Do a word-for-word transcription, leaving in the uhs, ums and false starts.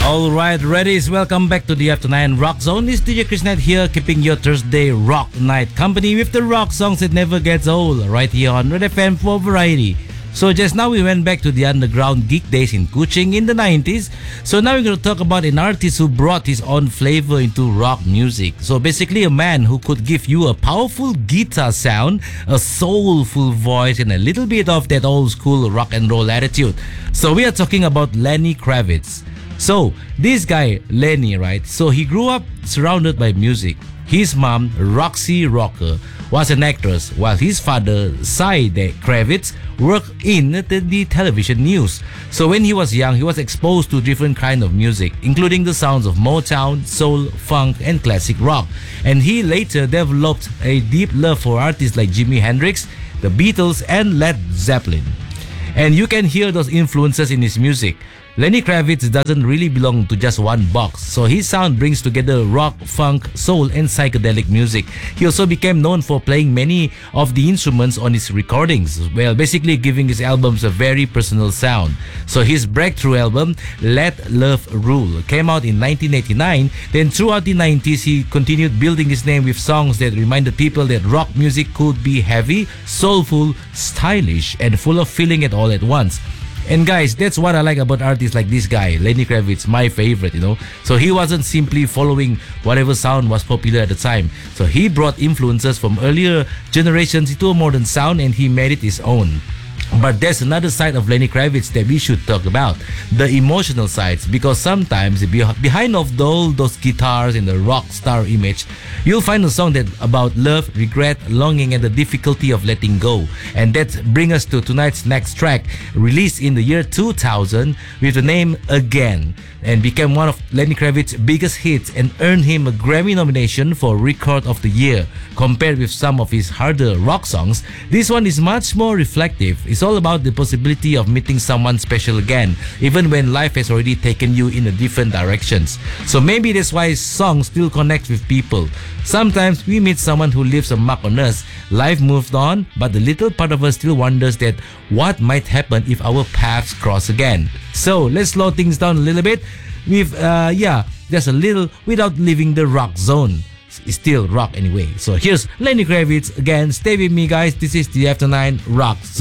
Alright, readies, welcome back to the After nine Rock Zone. It's D J Chris Knight here, keeping your Thursday rock night company with the rock songs that never gets old, right here on Red F M for Variety. So just now we went back to the underground geek days in Kuching in the nineties. So now we're going to talk about an artist who brought his own flavor into rock music. So basically a man who could give you a powerful guitar sound, a soulful voice, and a little bit of that old school rock and roll attitude. So we are talking about Lenny Kravitz. So, this guy, Lenny, right? So, he grew up surrounded by music. His mom, Roxy Rocker, was an actress, while his father, Cy Kravitz, worked in the, the television news. So, when he was young, he was exposed to different kinds of music, including the sounds of Motown, soul, funk, and classic rock. And he later developed a deep love for artists like Jimi Hendrix, the Beatles, and Led Zeppelin. And you can hear those influences in his music. Lenny Kravitz doesn't really belong to just one box, so his sound brings together rock, funk, soul, and psychedelic music. He also became known for playing many of the instruments on his recordings, well, basically giving his albums a very personal sound. So his breakthrough album, Let Love Rule, came out in nineteen eighty-nine. Then throughout the nineties, he continued building his name with songs that reminded people that rock music could be heavy, soulful, stylish, and full of feeling at all at once. And guys, that's what I like about artists like this guy, Lenny Kravitz, my favorite, you know. So he wasn't simply following whatever sound was popular at the time. So he brought influences from earlier generations into a modern sound and he made it his own. But there's another side of Lenny Kravitz that we should talk about, the emotional sides, because sometimes behind of all those guitars and the rock star image, you'll find a song that about love, regret, longing, and the difficulty of letting go. And that brings us to tonight's next track, released in the year two thousand with the name Again, and became one of Lenny Kravitz's biggest hits and earned him a Grammy nomination for Record of the Year. Compared with some of his harder rock songs, this one is much more reflective. It's all about the possibility of meeting someone special again, even when life has already taken you in a different directions. So maybe that's why songs still connect with people. Sometimes we meet someone who leaves a mark on us. Life moved on, but the little part of us still wonders that what might happen if our paths cross again. So let's slow things down a little bit with, uh, yeah, just a little without leaving the rock zone. It's still rock anyway. So here's Lenny Kravitz again. Stay with me, guys. This is the After nine Rock Zone.